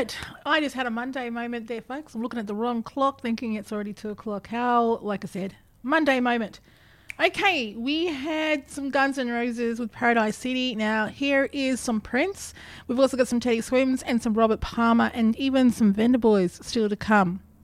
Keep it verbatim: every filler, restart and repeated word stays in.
right. I just had a Monday moment there, folks. I'm looking at the wrong clock, thinking it's already two o'clock. How, like I said, Monday moment. Okay, we had some Guns N' Roses with Paradise City. Now, here is some Prince. We've also got some Teddy Swims and some Robert Palmer and even some Vendor Boys still to come.